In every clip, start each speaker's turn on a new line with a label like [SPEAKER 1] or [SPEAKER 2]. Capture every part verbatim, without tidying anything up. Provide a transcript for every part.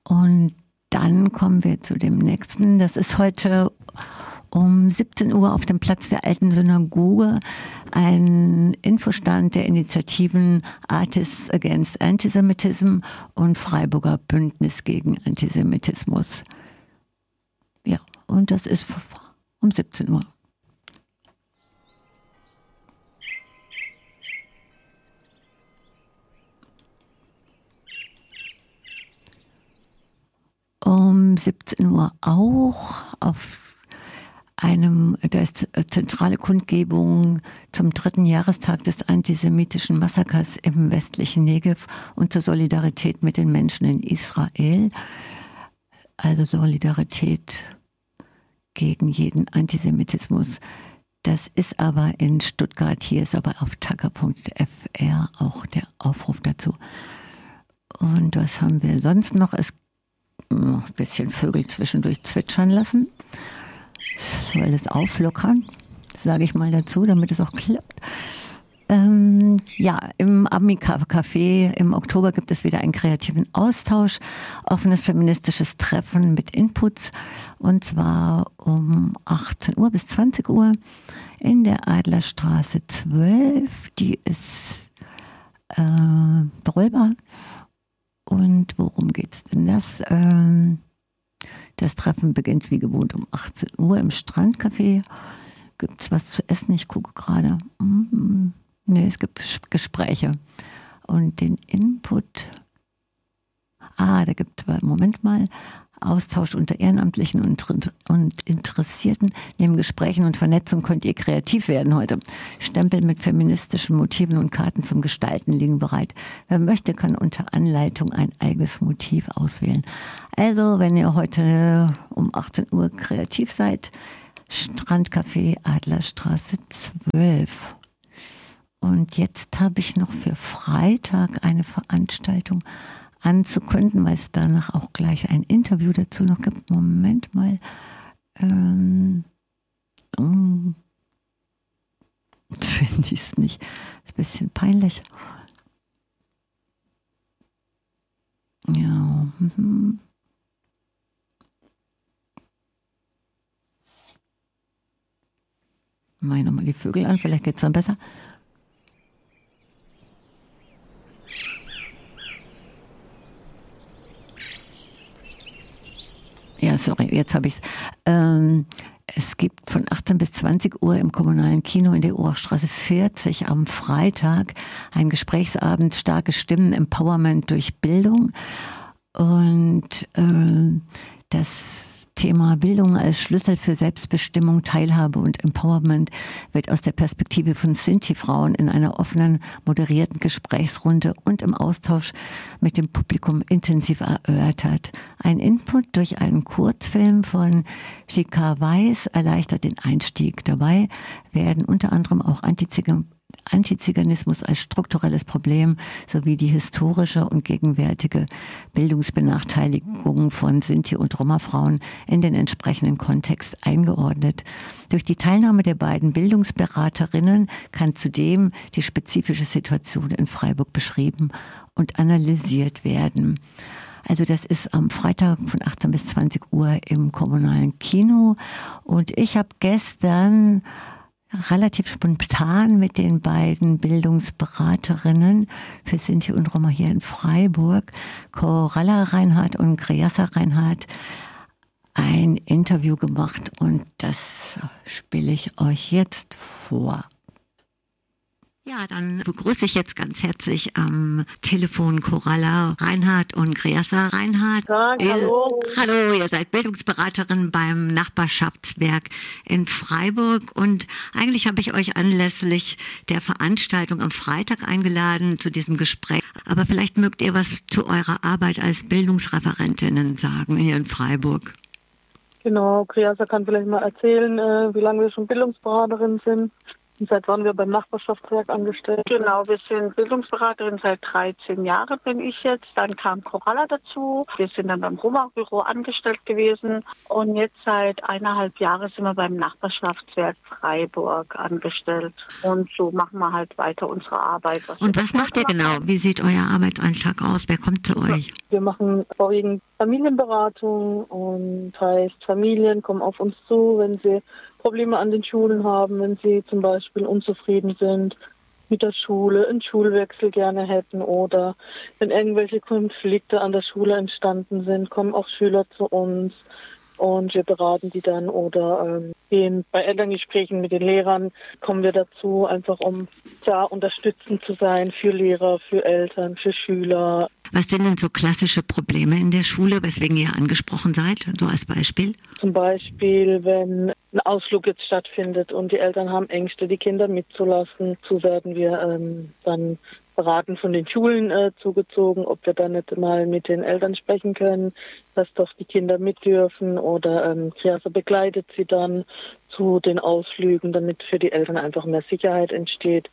[SPEAKER 1] Und dann kommen wir zu dem nächsten. Das ist heute um siebzehn Uhr auf dem Platz der Alten Synagoge ein Infostand der Initiativen Artists Against Antisemitism und Freiburger Bündnis gegen Antisemitismus. Ja, und das ist um siebzehn Uhr. Um siebzehn Uhr auch auf einem, da ist zentrale Kundgebung zum dritten Jahrestag des antisemitischen Massakers im westlichen Negev und zur Solidarität mit den Menschen in Israel. Also Solidarität gegen jeden Antisemitismus. Das ist aber in Stuttgart, hier ist aber auf tacker punkt f r auch der Aufruf dazu. Und was haben wir sonst noch? Es noch ein bisschen Vögel zwischendurch zwitschern lassen. Soll es auflockern, sage ich mal dazu, damit es auch klappt. Ähm, ja, im Amica-Café im Oktober gibt es wieder einen kreativen Austausch, offenes feministisches Treffen mit Inputs, und zwar um achtzehn Uhr bis zwanzig Uhr in der Adlerstraße zwölf. Die ist äh, berüllbar. Und worum geht's denn das? Ähm, Das Treffen beginnt wie gewohnt um achtzehn Uhr im Strandcafé. Gibt es was zu essen? Ich gucke gerade. Mm, nee, es gibt Gespräche. Und den Input. Ah, da gibt es, Moment mal, Austausch unter Ehrenamtlichen und, und Interessierten. Neben Gesprächen und Vernetzung könnt ihr kreativ werden heute. Stempel mit feministischen Motiven und Karten zum Gestalten liegen bereit. Wer möchte, kann unter Anleitung ein eigenes Motiv auswählen. Also, wenn ihr heute um achtzehn Uhr kreativ seid, Strandcafé Adlerstraße zwölf. Und jetzt habe ich noch für Freitag eine Veranstaltung anzukündigen, weil es danach auch gleich ein Interview dazu noch gibt. Moment mal. Ähm, um, finde ich es nicht. Ist ein bisschen peinlich. Ja. Mhm. Mach ich nochmal die Vögel an, vielleicht geht es dann besser. Ja, sorry, jetzt habe ich es. Ähm, es gibt von achtzehn bis zwanzig Uhr im kommunalen Kino in der Urachstraße vierzig am Freitag einen Gesprächsabend Starke Stimmen, Empowerment durch Bildung. Und äh, das Thema Bildung als Schlüssel für Selbstbestimmung, Teilhabe und Empowerment wird aus der Perspektive von Sinti-Frauen in einer offenen, moderierten Gesprächsrunde und im Austausch mit dem Publikum intensiv erörtert. Ein Input durch einen Kurzfilm von Shika Weiß erleichtert den Einstieg. Dabei werden unter anderem auch Antizig- Antiziganismus als strukturelles Problem sowie die historische und gegenwärtige Bildungsbenachteiligung von Sinti- und Roma-Frauen in den entsprechenden Kontext eingeordnet. Durch die Teilnahme der beiden Bildungsberaterinnen kann zudem die spezifische Situation in Freiburg beschrieben und analysiert werden. Also das ist am Freitag von achtzehn bis zwanzig Uhr im kommunalen Kino. Und ich habe gestern relativ spontan mit den beiden Bildungsberaterinnen für Sinti und Roma hier in Freiburg, Coralla Reinhardt und Greyassa Reinhardt, ein Interview gemacht, und das spiele ich euch jetzt vor. Ja, dann begrüße ich jetzt ganz herzlich am Telefon Coralla Reinhardt und Greyassa Reinhardt.
[SPEAKER 2] Tag, hallo.
[SPEAKER 1] Ihr, hallo, ihr seid Bildungsberaterin beim Nachbarschaftswerk in Freiburg, und eigentlich habe ich euch anlässlich der Veranstaltung am Freitag eingeladen zu diesem Gespräch. Aber vielleicht mögt ihr was zu eurer Arbeit als Bildungsreferentinnen sagen hier in Freiburg.
[SPEAKER 2] Genau, Greyassa kann vielleicht mal erzählen, wie lange wir schon Bildungsberaterin sind. Und seit wann wir beim Nachbarschaftswerk angestellt?
[SPEAKER 3] Genau, wir sind Bildungsberaterin seit dreizehn Jahren bin ich jetzt. Dann kam Coralla dazu. Wir sind dann beim Roma-Büro angestellt gewesen. Und jetzt seit eineinhalb Jahren sind wir beim Nachbarschaftswerk Freiburg angestellt. Und so machen wir halt weiter unsere Arbeit. Was
[SPEAKER 1] Und was macht ihr genau? Wie sieht euer Arbeitsalltag aus? Wer kommt zu euch?
[SPEAKER 2] Wir machen vorwiegend Familienberatung und heißt, Familien kommen auf uns zu, wenn sie Probleme an den Schulen haben, wenn sie zum Beispiel unzufrieden sind mit der Schule, einen Schulwechsel gerne hätten oder wenn irgendwelche Konflikte an der Schule entstanden sind, kommen auch Schüler zu uns und wir beraten die dann oder ähm, gehen bei Elterngesprächen mit den Lehrern, kommen wir dazu, einfach um da unterstützend zu sein für Lehrer, für Eltern, für Schüler.
[SPEAKER 1] Was sind denn so klassische Probleme in der Schule, weswegen ihr angesprochen seid, so als Beispiel?
[SPEAKER 2] Zum Beispiel, wenn ein Ausflug jetzt stattfindet und die Eltern haben Ängste, die Kinder mitzulassen, so werden wir ähm, dann beraten von den Schulen äh, zugezogen, ob wir dann nicht mal mit den Eltern sprechen können, dass doch die Kinder mit dürfen oder ähm, Krease begleitet sie dann zu den Ausflügen, damit für die Eltern einfach mehr Sicherheit entsteht,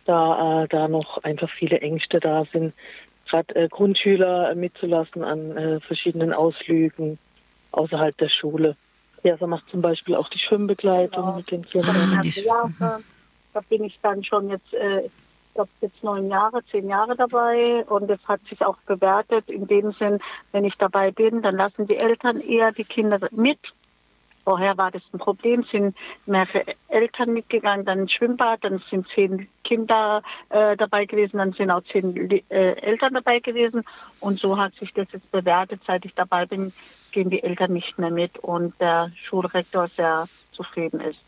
[SPEAKER 2] da äh, da noch einfach viele Ängste da sind, gerade äh, Grundschüler äh, mitzulassen an äh, verschiedenen Ausflügen außerhalb der Schule. Krease macht zum Beispiel auch die Schwimmbegleitung genau. mit den Kindern.
[SPEAKER 1] Ah, die
[SPEAKER 3] Jahre, da bin ich dann schon jetzt äh, Ich glaube, jetzt neun Jahre, zehn Jahre dabei und es hat sich auch bewertet in dem Sinn, wenn ich dabei bin, dann lassen die Eltern eher die Kinder mit. Vorher war das ein Problem, sind mehrere Eltern mitgegangen, dann ins Schwimmbad, dann sind zehn Kinder äh, dabei gewesen, dann sind auch zehn äh, Eltern dabei gewesen und so hat sich das jetzt bewertet. Seit ich dabei bin, gehen die Eltern nicht mehr mit und der Schulrektor sehr zufrieden ist.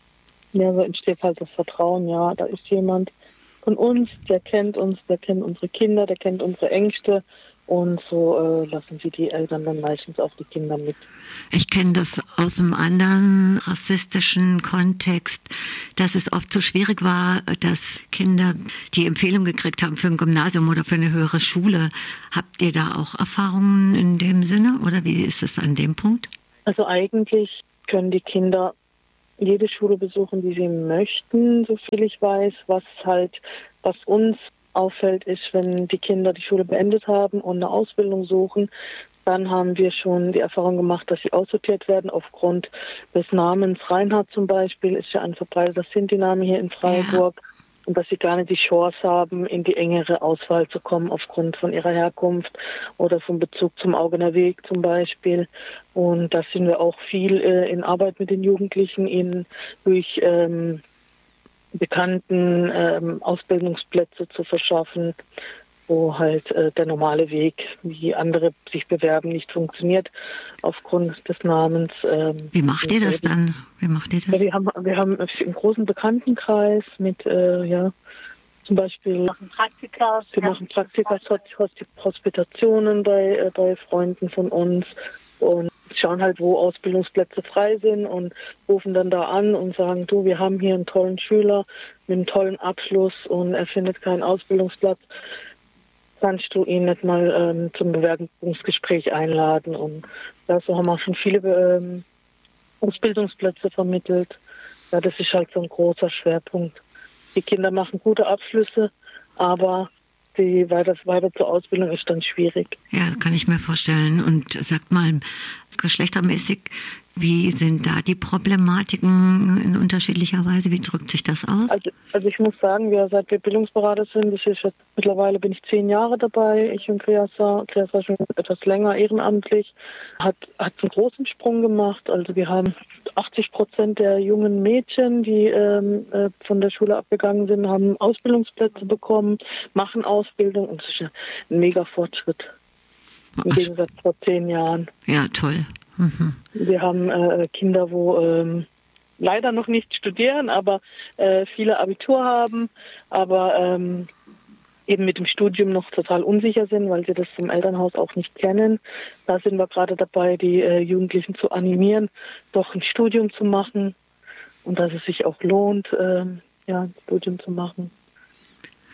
[SPEAKER 2] Ja, so entsteht halt das Vertrauen, ja, da ist jemand von uns, der kennt uns, der kennt unsere Kinder, der kennt unsere Ängste und so äh, lassen sie die Eltern dann meistens auch die Kinder mit.
[SPEAKER 1] Ich kenne das aus einem anderen rassistischen Kontext, dass es oft so schwierig war, dass Kinder die Empfehlung gekriegt haben für ein Gymnasium oder für eine höhere Schule. Habt ihr da auch Erfahrungen in dem Sinne oder wie ist es an dem Punkt?
[SPEAKER 2] Also eigentlich können die Kinder jede Schule besuchen, die sie möchten, so viel ich weiß. Was halt, was uns auffällt, ist, wenn die Kinder die Schule beendet haben und eine Ausbildung suchen, dann haben wir schon die Erfahrung gemacht, dass sie aussortiert werden aufgrund des Namens. Reinhard zum Beispiel ist ja ein verbreiteter Sinti-Name hier in Freiburg. Ja. Und dass sie gar nicht die Chance haben, in die engere Auswahl zu kommen aufgrund von ihrer Herkunft oder vom Bezug zum Augener Weg zum Beispiel. Und da sind wir auch viel äh, in Arbeit mit den Jugendlichen, ihnen durch ähm, bekannten ähm, Ausbildungsplätze zu verschaffen, wo halt äh, der normale Weg, wie andere sich bewerben, nicht funktioniert aufgrund des Namens. Ähm,
[SPEAKER 1] Wie macht ihr das dann? Wie macht ihr das?
[SPEAKER 2] Ja, wir haben wir haben einen großen Bekanntenkreis mit äh, ja zum Beispiel wir machen Praktika, wir ja. machen Praktika, Hospitationen bei äh, bei Freunden von uns und schauen halt, wo Ausbildungsplätze frei sind und rufen dann da an und sagen, du, wir haben hier einen tollen Schüler mit einem tollen Abschluss und er findet keinen Ausbildungsplatz. Kannst du ihn nicht mal ähm, zum Bewerbungsgespräch einladen? Und ja, so haben wir schon viele ähm, Ausbildungsplätze vermittelt. Ja, das ist halt so ein großer Schwerpunkt. Die Kinder machen gute Abschlüsse, aber die weiter, weiter zur Ausbildung ist dann schwierig.
[SPEAKER 1] Ja, kann ich mir vorstellen. Und sagt mal, geschlechtermäßig, wie sind da die Problematiken in unterschiedlicher Weise? Wie drückt sich das aus?
[SPEAKER 2] Also, also ich muss sagen, wir, seit wir Bildungsberater sind, das ist jetzt, mittlerweile bin ich zehn Jahre dabei, ich und Kreasa, Kreasa schon etwas länger ehrenamtlich, hat, hat einen großen Sprung gemacht. Also wir haben achtzig Prozent der jungen Mädchen, die ähm, äh, von der Schule abgegangen sind, haben Ausbildungsplätze bekommen, machen Ausbildung und das ist ein mega Fortschritt im Gegensatz vor zehn Jahren.
[SPEAKER 1] Ja, toll. Mhm.
[SPEAKER 2] Wir haben äh, Kinder, wo ähm, leider noch nicht studieren, aber äh, viele Abitur haben, aber ähm, eben mit dem Studium noch total unsicher sind, weil sie das vom Elternhaus auch nicht kennen. Da sind wir gerade dabei, die äh, Jugendlichen zu animieren, doch ein Studium zu machen und dass es sich auch lohnt, äh, ja, ein Studium zu machen. Ja.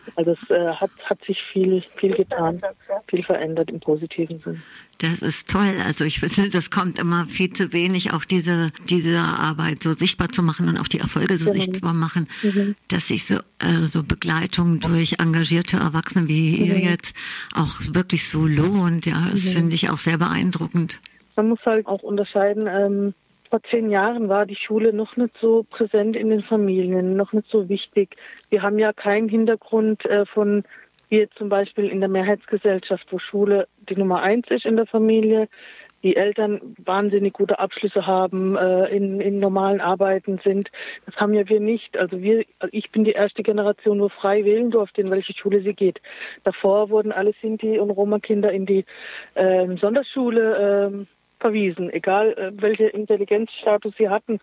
[SPEAKER 2] Also es äh, hat, hat sich viel, viel getan, viel verändert im positiven Sinn.
[SPEAKER 1] Das ist toll. Also ich finde, das kommt immer viel zu wenig, auch diese, diese Arbeit so sichtbar zu machen und auch die Erfolge so genau. sichtbar machen, mhm. dass sich so, äh, so Begleitung durch engagierte Erwachsene wie mhm. ihr jetzt auch wirklich so lohnt. Ja, das mhm. finde ich auch sehr beeindruckend.
[SPEAKER 2] Man muss halt auch unterscheiden, ähm, vor zehn Jahren war die Schule noch nicht so präsent in den Familien, noch nicht so wichtig. Wir haben ja keinen Hintergrund äh, von, wie zum Beispiel in der Mehrheitsgesellschaft, wo Schule die Nummer eins ist in der Familie, die Eltern wahnsinnig gute Abschlüsse haben, äh, in, in normalen Arbeiten sind. Das haben ja wir nicht. Also wir, ich bin die erste Generation, wo frei wählen durfte, in welche Schule sie geht. Davor wurden alle Sinti- und Roma-Kinder in die äh, Sonderschule äh, verwiesen, egal äh, welche Intelligenzstatus sie hatten.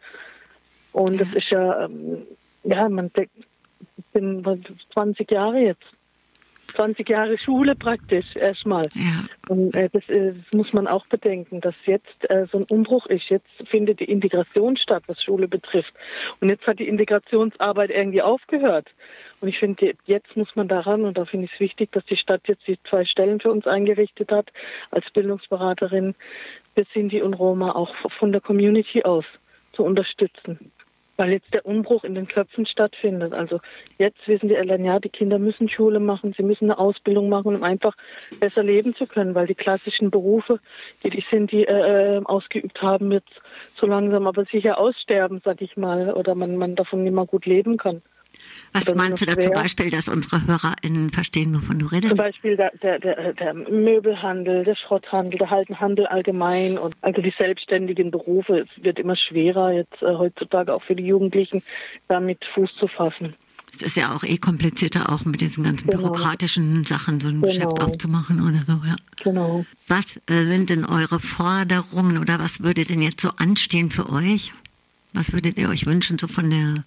[SPEAKER 2] Und ja. das ist ja, ähm, ja, man denkt, ich bin zwanzig Jahre jetzt. zwanzig Jahre Schule praktisch erstmal. Ja. Und äh, das, äh, das muss man auch bedenken, dass jetzt äh, so ein Umbruch ist. Jetzt findet die Integration statt, was Schule betrifft. Und jetzt hat die Integrationsarbeit irgendwie aufgehört. Und ich finde, jetzt muss man daran, und da finde ich es wichtig, dass die Stadt jetzt die zwei Stellen für uns eingerichtet hat, als Bildungsberaterin für Sinti und Roma auch von der Community aus zu unterstützen. Weil jetzt der Umbruch in den Köpfen stattfindet. Also jetzt wissen die Eltern, ja, die Kinder müssen Schule machen, sie müssen eine Ausbildung machen, um einfach besser leben zu können, weil die klassischen Berufe, die die Sinti äh, ausgeübt haben, jetzt so langsam aber sicher aussterben, sag ich mal, oder man, man davon nicht mehr gut leben kann.
[SPEAKER 1] Was oder meinst du da zum Beispiel, dass unsere HörerInnen verstehen, wovon du redest?
[SPEAKER 2] Zum Beispiel der, der, der, der Möbelhandel, der Schrotthandel, der Haltenhandel allgemein und also die selbstständigen Berufe. Es wird immer schwerer jetzt äh, heutzutage auch für die Jugendlichen, damit Fuß zu fassen.
[SPEAKER 1] Es ist ja auch eh komplizierter, auch mit diesen ganzen genau. bürokratischen Sachen so ein genau. Geschäft aufzumachen oder so, ja.
[SPEAKER 2] Genau.
[SPEAKER 1] Was äh, sind denn eure Forderungen oder was würde denn jetzt so anstehen für euch? Was würdet ihr euch wünschen, so von der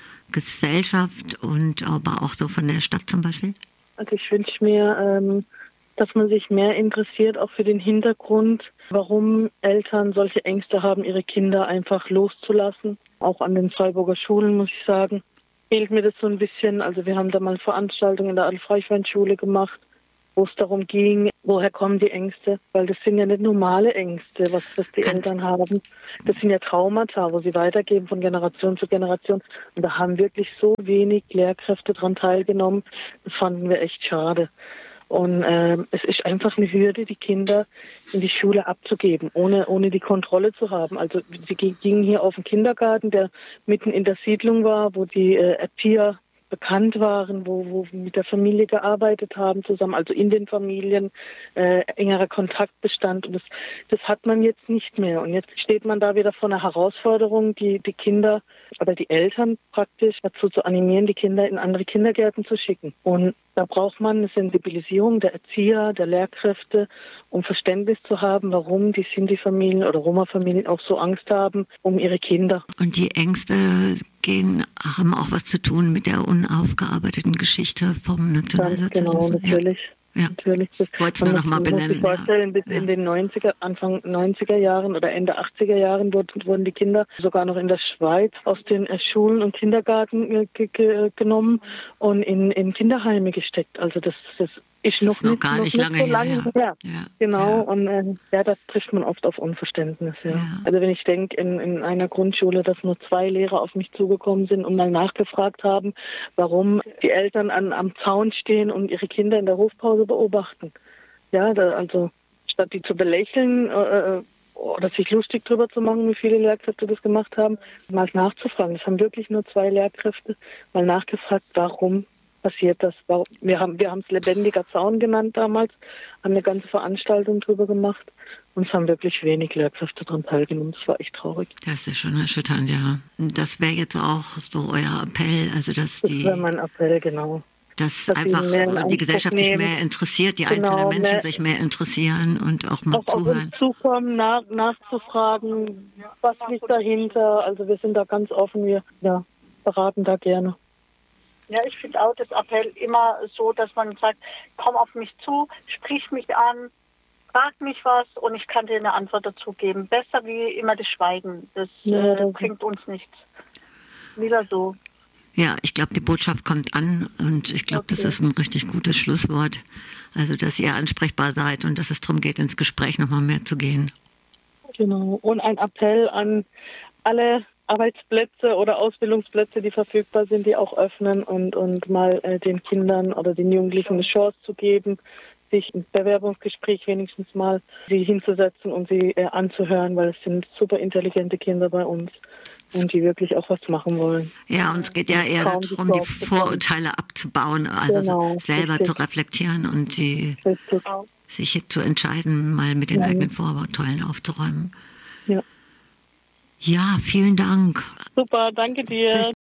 [SPEAKER 1] Gesellschaft und aber auch so von der Stadt zum Beispiel?
[SPEAKER 2] Also ich wünsche mir, ähm, dass man sich mehr interessiert, auch für den Hintergrund, warum Eltern solche Ängste haben, ihre Kinder einfach loszulassen. Auch an den Freiburger Schulen, muss ich sagen, fehlt mir das so ein bisschen. Also wir haben da mal Veranstaltungen in der Adolf-Eichhorn-Schule gemacht, wo es darum ging, woher kommen die Ängste? Weil das sind ja nicht normale Ängste, was, was die Ganz Eltern haben. Das sind ja Traumata, wo sie weitergeben von Generation zu Generation. Und da haben wirklich so wenig Lehrkräfte dran teilgenommen. Das fanden wir echt schade. Und äh, es ist einfach eine Hürde, die Kinder in die Schule abzugeben, ohne, ohne die Kontrolle zu haben. Also sie gingen hier auf den Kindergarten, der mitten in der Siedlung war, wo die äh, Erzieher bekannt waren, wo, wo wir mit der Familie gearbeitet haben zusammen, also in den Familien äh, engerer Kontakt bestand. Und das, das hat man jetzt nicht mehr. Und jetzt steht man da wieder vor einer Herausforderung, die, die Kinder oder die Eltern praktisch dazu zu animieren, die Kinder in andere Kindergärten zu schicken. Und da braucht man eine Sensibilisierung der Erzieher, der Lehrkräfte, um Verständnis zu haben, warum die Sinti-Familien oder Roma-Familien auch so Angst haben um ihre Kinder.
[SPEAKER 1] Und die Ängste gehen, haben auch was zu tun mit der unaufgearbeiteten Geschichte vom Nationalsozialismus.
[SPEAKER 2] Genau, natürlich.
[SPEAKER 1] Ja. Ja.
[SPEAKER 2] Natürlich. Das
[SPEAKER 1] ich wollte es nur noch mal benennen.
[SPEAKER 2] Ich muss sich vorstellen, bis ja. in den neunziger, Anfang neunziger Jahren oder Ende achtziger Jahren wurden, wurden die Kinder sogar noch in der Schweiz aus den äh, Schulen und Kindergarten ge- ge- genommen und in, in Kinderheime gesteckt. Also das, das ist noch,
[SPEAKER 1] ist noch
[SPEAKER 2] nicht,
[SPEAKER 1] gar nicht
[SPEAKER 2] noch
[SPEAKER 1] lange
[SPEAKER 2] nicht so lange
[SPEAKER 1] her.
[SPEAKER 2] her.
[SPEAKER 1] Ja.
[SPEAKER 2] Genau,
[SPEAKER 1] ja.
[SPEAKER 2] und äh, ja, da trifft man oft auf Unverständnis. Ja. Ja. Also wenn ich denke, in, in einer Grundschule, dass nur zwei Lehrer auf mich zugekommen sind und mal nachgefragt haben, warum die Eltern an, am Zaun stehen und ihre Kinder in der Hofpause beobachten. Ja, da, also statt die zu belächeln äh, oder sich lustig drüber zu machen, wie viele Lehrkräfte das gemacht haben, mal nachzufragen. Das haben wirklich nur zwei Lehrkräfte mal nachgefragt, warum passiert das. Wir haben wir haben es lebendiger Zaun genannt damals, haben eine ganze Veranstaltung drüber gemacht und es haben wirklich wenig Lehrkräfte daran teilgenommen. Das war echt traurig.
[SPEAKER 1] Das ist schon erschütternd, ja. Das wäre jetzt auch so euer Appell, also dass die...
[SPEAKER 2] Das wäre mein Appell, genau.
[SPEAKER 1] Dass, dass einfach die Gesellschaft nehmen. sich mehr interessiert, die genau, einzelnen Menschen mehr, sich mehr interessieren und auch mal auch zuhören. Auf uns
[SPEAKER 2] zukommen, nach, nachzufragen, was liegt dahinter. Also wir sind da ganz offen, wir ja, beraten da gerne.
[SPEAKER 3] Ja, ich finde auch das Appell immer so, dass man sagt, komm auf mich zu, sprich mich an, frag mich was und ich kann dir eine Antwort dazu geben. Besser wie immer das Schweigen, das, ja, das äh, bringt uns nichts. Lieber so.
[SPEAKER 1] Ja, ich glaube, die Botschaft kommt an und ich glaube, okay. Das ist ein richtig gutes Schlusswort. Also, dass ihr ansprechbar seid und dass es darum geht, ins Gespräch nochmal mehr zu gehen.
[SPEAKER 2] Genau. Und ein Appell an alle Arbeitsplätze oder Ausbildungsplätze, die verfügbar sind, die auch öffnen und, und mal äh, den Kindern oder den Jugendlichen eine Chance zu geben, sich im Bewerbungsgespräch wenigstens mal sie hinzusetzen und sie äh, anzuhören, weil es sind super intelligente Kinder bei uns und die wirklich auch was machen wollen.
[SPEAKER 1] Ja, und es geht ja eher darum, die Vorurteile abzubauen, also genau, selber richtig. zu reflektieren und die, sich zu entscheiden, mal mit den ja. eigenen Vorurteilen aufzuräumen.
[SPEAKER 2] Ja.
[SPEAKER 1] Ja, vielen Dank.
[SPEAKER 2] Super, danke dir. Bis